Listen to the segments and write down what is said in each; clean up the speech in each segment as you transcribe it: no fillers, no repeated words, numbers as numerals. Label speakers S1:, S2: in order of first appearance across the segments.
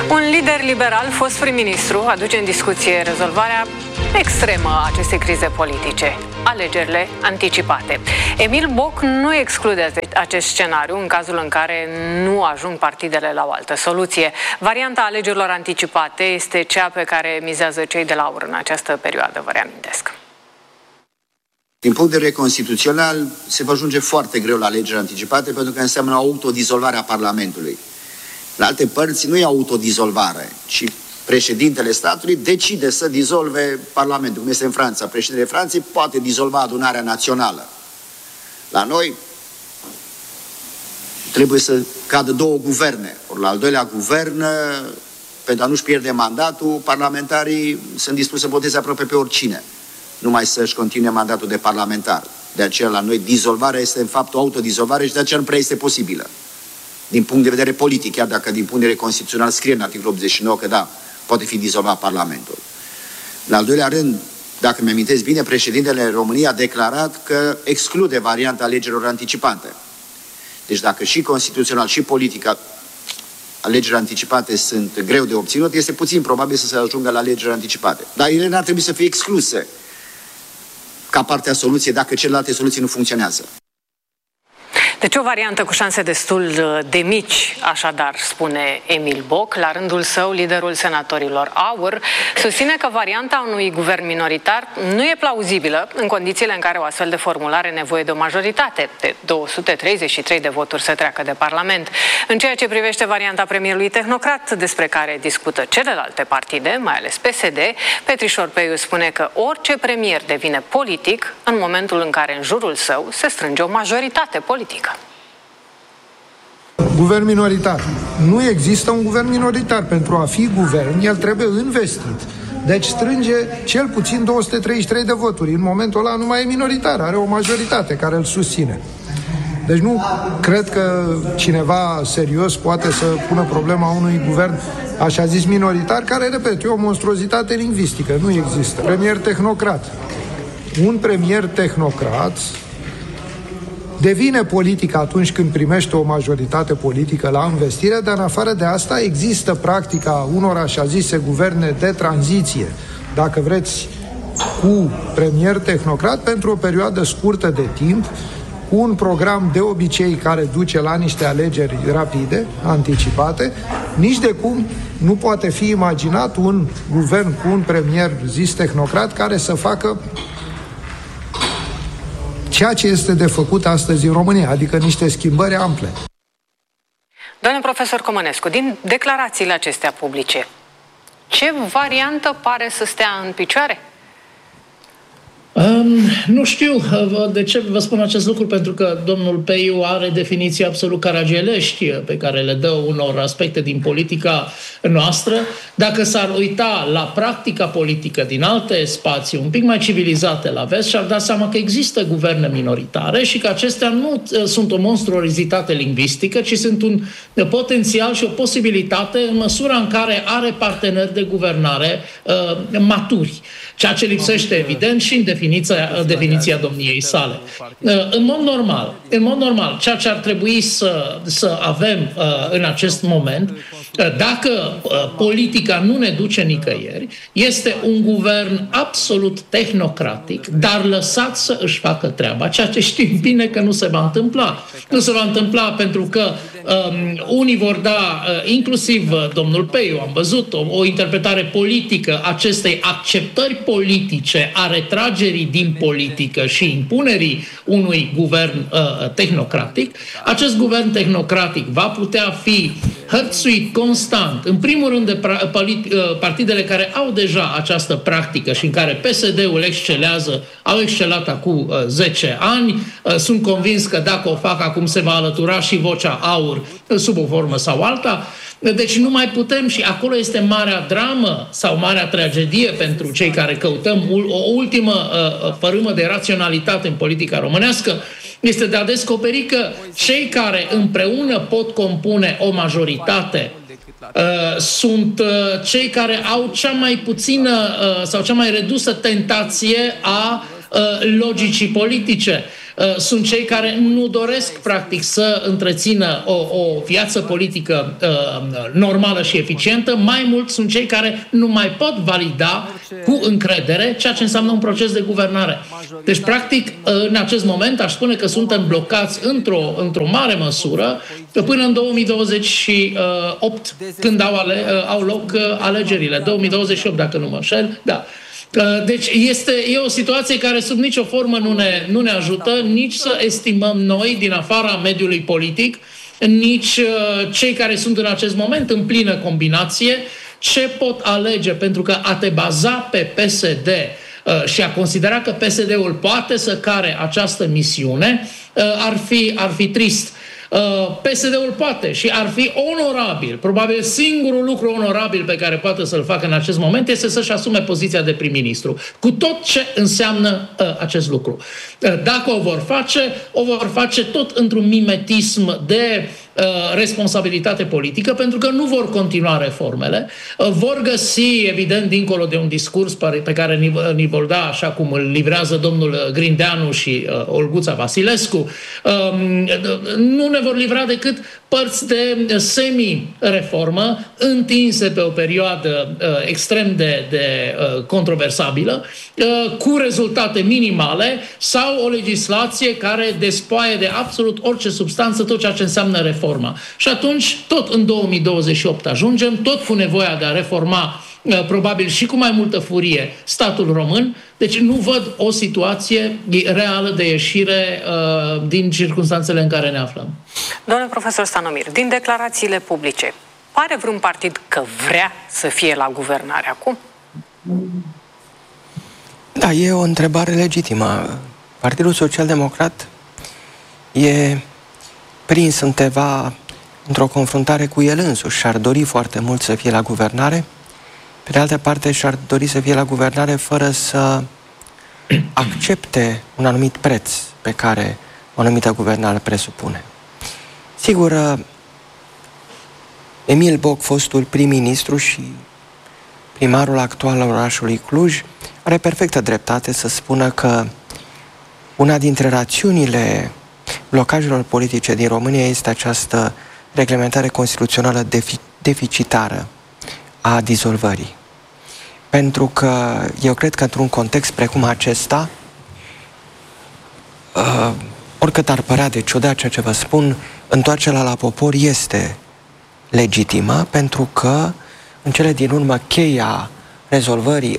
S1: Un lider liberal, fost prim-ministru, aduce în discuție rezolvarea extremă a acestei crize politice, alegerile anticipate. Emil Boc nu exclude acest scenariu în cazul în care nu ajung partidele la o altă soluție. Varianta alegerilor anticipate este cea pe care mizează cei de la AUR în această perioadă, vă reamintesc.
S2: Din punct de vedere constituțional, se va ajunge foarte greu la alegeri anticipate pentru că înseamnă autodizolvarea Parlamentului. În alte părți nu e autodizolvare, ci președintele statului decide să dizolve Parlamentul. Cum este în Franța, președintele Franței poate dizolva adunarea națională. La noi trebuie să cadă două guverne. Ori la al doilea guvern, pentru a nu-și pierde mandatul, parlamentarii sunt dispuși să voteze aproape pe oricine, numai să-și continue mandatul de parlamentar. De aceea la noi dizolvarea este în fapt o autodizolvare și de aceea nu prea este posibilă. Din punct de vedere politic, chiar dacă din punct de vedere constituțional scrie în articolul 89 că da, poate fi dizolvat Parlamentul. În al doilea rând, dacă mi-amintesc bine, președintele României a declarat că exclude varianta alegerilor anticipate. Deci dacă și constituțional și politic alegerile anticipate sunt greu de obținut, este puțin probabil să se ajungă la alegerile anticipate. Dar ele n-ar trebui să fie excluse ca parte a soluției dacă celelalte soluții nu funcționează.
S1: Deci o variantă cu șanse destul de mici, așadar, spune Emil Boc. La rândul său, liderul senatorilor AUR susține că varianta unui guvern minoritar nu e plauzibilă în condițiile în care o astfel de formulare are nevoie de o majoritate de 233 de voturi să treacă de Parlament. În ceea ce privește varianta premierului tehnocrat, despre care discută celelalte partide, mai ales PSD, Petrișor Peiu spune că orice premier devine politic în momentul în care în jurul său se strânge o majoritate politică.
S3: Guvern minoritar. Nu există un guvern minoritar. Pentru a fi guvern, el trebuie investit. Deci strânge cel puțin 233 de voturi. În momentul ăla nu mai e minoritar, are o majoritate care îl susține. Deci nu cred că cineva serios poate să pună problema unui guvern așa zis minoritar, care, repet, e o monstruozitate lingvistică. Nu există. Premier tehnocrat. Un premier tehnocrat devine politic atunci când primește o majoritate politică la învestire, dar în afară de asta există practica unor așa zise guverne de tranziție, dacă vreți, cu premier tehnocrat pentru o perioadă scurtă de timp, cu un program de obicei care duce la niște alegeri rapide, anticipate. Nici de cum nu poate fi imaginat un guvern cu un premier zis tehnocrat care să facă ceea ce este de făcut astăzi în România, adică niște schimbări ample.
S1: Domnule profesor Comănescu, din declarațiile acestea publice, ce variantă pare să stea în picioare?
S4: Nu știu de ce vă spun acest lucru, pentru că domnul Peiu are definiții absolut caragelești pe care le dă unor aspecte din politica noastră. Dacă s-ar uita la practica politică din alte spații un pic mai civilizate la vest, și-ar da seama că există guverne minoritare și că acestea nu sunt o monstruozitate lingvistică, ci sunt un potențial și o posibilitate în măsura în care are parteneri de guvernare maturi. Ceea ce lipsește, evident, și în definiția domniei sale. În mod normal, ceea ce ar trebui să avem în acest moment, dacă politica nu ne duce nicăieri, este un guvern absolut tehnocratic, dar lăsat să își facă treaba, ceea ce știm bine că nu se va întâmpla. Nu se va întâmpla pentru că unii vor da, inclusiv domnul Peiu, am văzut o interpretare politică acestei acceptări politice a retragerii din politică și impunerii unui guvern tehnocratic. Acest guvern tehnocratic va putea fi hărțuit constant, în primul rând de partidele care au deja această practică și în care PSD-ul excelează, au excelat acum 10 ani. Sunt convins că dacă o fac acum se va alătura și Vocea AUR sub o formă sau alta. Deci nu mai putem, și acolo este marea dramă sau marea tragedie pentru cei care căutăm o ultimă fărâmă de raționalitate în politica românească, este de a descoperi că cei care împreună pot compune o majoritate sunt cei care au cea mai puțină sau cea mai redusă tentație a logicii politice. sunt cei care nu doresc, practic, să întrețină o viață politică normală și eficientă. Mai mult sunt cei care nu mai pot valida cu încredere ceea ce înseamnă un proces de guvernare. Deci, practic, în acest moment, aș spune că suntem blocați într-o mare măsură până în 2028, când au loc alegerile. 2028, dacă nu mă înșel, da. Deci e o situație care sub nicio formă nu ne ajută nici să estimăm noi din afara mediului politic, nici cei care sunt în acest moment în plină combinație ce pot alege, pentru că a te baza pe PSD și a considera că PSD-ul poate să care această misiune ar fi trist. PSD-ul poate și ar fi onorabil. Probabil singurul lucru onorabil pe care poate să-l facă în acest moment este să-și asume poziția de prim-ministru. Cu tot ce înseamnă acest lucru. Dacă o vor face tot într-un mimetism de responsabilitate politică, pentru că nu vor continua reformele, vor găsi, evident, dincolo de un discurs pe care ni vor da, așa cum îl livrează domnul Grindeanu și Olguța Vasilescu, nu ne vor livra decât părți de semi-reformă întinse pe o perioadă extrem de controversabilă, cu rezultate minimale, sau o legislație care despoaie de absolut orice substanță tot ceea ce înseamnă reforma. Și atunci, tot în 2028 ajungem, tot cu nevoia de a reforma, probabil și cu mai multă furie, statul român. Deci nu văd o situație reală de ieșire din circunstanțele în care ne aflăm.
S1: Domnule profesor Stanomir, din declarațiile publice, pare vreun partid că vrea să fie la guvernare acum?
S5: Da, e o întrebare legitimă. Partidul Social-Democrat e prins într-o confruntare cu el însuși și ar dori foarte mult să fie la guvernare. Pe de altă parte, și-ar dori să fie la guvernare fără să accepte un anumit preț pe care o anumită guvernare presupune. Sigur, Emil Boc, fostul prim-ministru și primarul actual al orașului Cluj, are perfectă dreptate să spună că una dintre rațiunile blocajelor politice din România este această reglementare constituțională deficitară a dizolvării. Pentru că eu cred că într-un context precum acesta, oricât ar părea de ciudat ceea ce vă spun, întoarcerea la popor este legitimă, pentru că în cele din urmă cheia rezolvării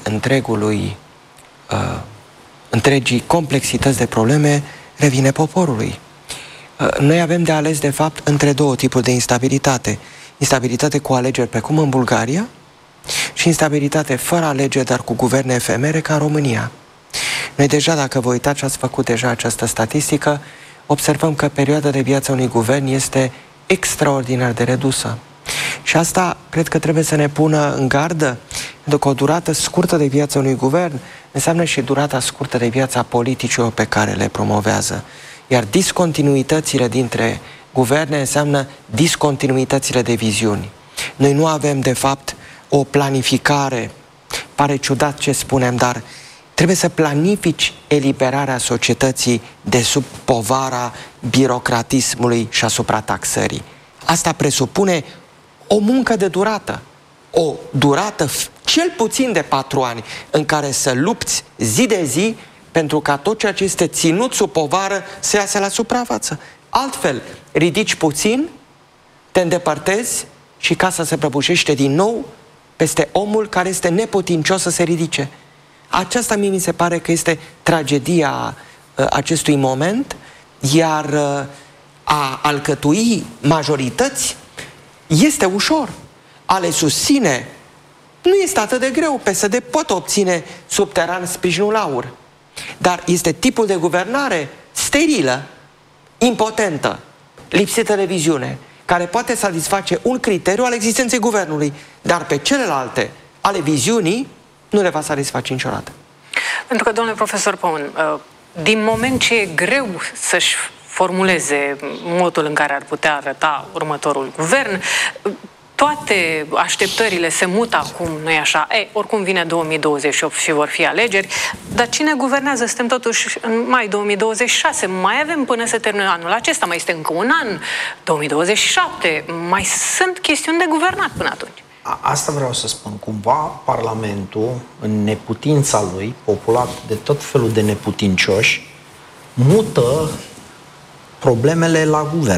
S5: întregii complexități de probleme revine poporului. Noi avem de ales, de fapt, între două tipuri de instabilitate. Instabilitate cu alegeri, precum în Bulgaria, și instabilitate fără alegeri, dar cu guverne efemere, ca în România. Noi deja, dacă vă uitați și ați făcut deja această statistică, observăm că perioada de viață unui guvern este extraordinar de redusă. Și asta cred că trebuie să ne pună în gardă, pentru că o durată scurtă de viață unui guvern înseamnă și durata scurtă de viață a politicilor pe care le promovează. Iar discontinuitățile dintre guverne înseamnă discontinuitățile de viziuni. Noi nu avem, de fapt, o planificare. Pare ciudat ce spunem, dar trebuie să planifici eliberarea societății de sub povara birocratismului și a suprataxării. Asta presupune o muncă de durată. O durată cel puțin de 4 ani în care să lupți zi de zi pentru ca tot ceea ce este ținut sub povară să iasă la suprafață. Altfel, ridici puțin, te îndepărtezi și casa se prăbușește din nou peste omul care este neputincios să se ridice. Aceasta mie mi se pare că este tragedia acestui moment, iar a alcătui majorități este ușor. A le susține nu este atât de greu. PSD pot obține subteran sprijinul AUR. Dar este tipul de guvernare sterilă, impotentă, lipsită de viziune, care poate satisface un criteriu al existenței guvernului, dar pe celelalte ale viziunii nu le va satisface niciodată.
S1: Pentru că, domnule profesor Păun, din moment ce e greu să-și formuleze modul în care ar putea arăta următorul guvern, toate așteptările se mută acum, nu-i așa? Oricum vine 2028 și vor fi alegeri, dar cine guvernează? Suntem totuși în mai 2026, mai avem până să termină anul acesta, mai este încă un an, 2027, mai sunt chestiuni de guvernat până atunci.
S6: Asta vreau să spun. Cumva Parlamentul, în neputința lui, populat de tot felul de neputincioși, mută problemele la guvern.